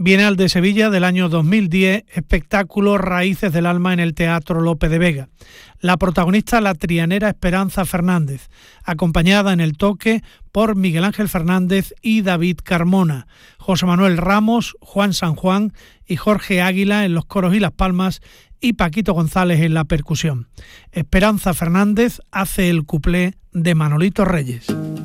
Bienal de Sevilla del año 2010, espectáculo Raíces del Alma en el Teatro Lope de Vega. La protagonista, la trianera Esperanza Fernández, acompañada en el toque por Miguel Ángel Fernández y David Carmona, José Manuel Ramos, Juan San Juan y Jorge Águila en los coros y las palmas y Paquito González en la percusión. Esperanza Fernández hace el cuplé de Manolito Reyes.